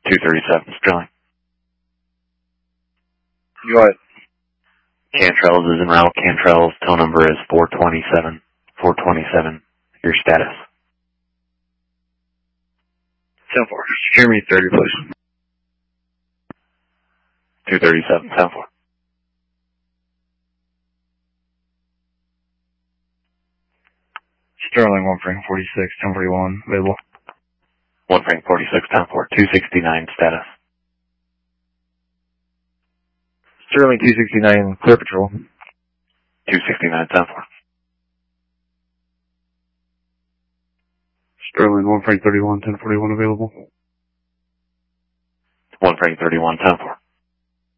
237, Sterling. Go ahead. Cantrell's is en route. Cantrell's tow number is 427. 427. Your status. 10-4. Jeremy 30, please. 237, 10-4. Sterling 1 Frank 46, 1041, available. 1 Frank 46, 10-4. 269, status. Sterling 269, clear patrol. 269, 10-4. Sterling 1 Frank 31, 1041, available. 1 Frank 31, 10-4.